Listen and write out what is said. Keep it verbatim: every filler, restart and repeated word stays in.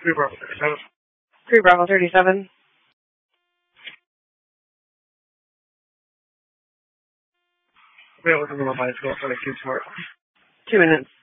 Three Bravo thirty-seven. three Bravo thirty-seven. Wait, what's the mobile school for the Q Sport? Two minutes.